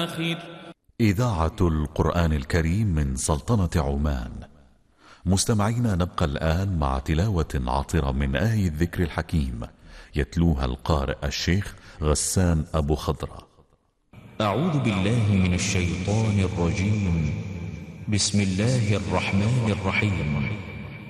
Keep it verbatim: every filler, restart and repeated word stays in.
الآخر. إذاعة القرآن الكريم من سلطنة عمان. مستمعينا، نبقى الآن مع تلاوة عطرة من آية الذكر الحكيم يتلوها القارئ الشيخ غسان أبو خضرة. أعوذ بالله من الشيطان الرجيم. بسم الله الرحمن الرحيم.